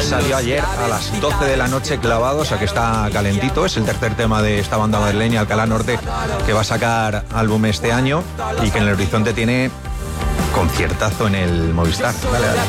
Salió ayer a las 12 de la noche clavado, o sea que está calentito. Es el tercer tema de esta banda madrileña, Alcalá Norte, que va a sacar álbum este año y que en el horizonte tiene conciertazo en el Movistar. Dale, dale.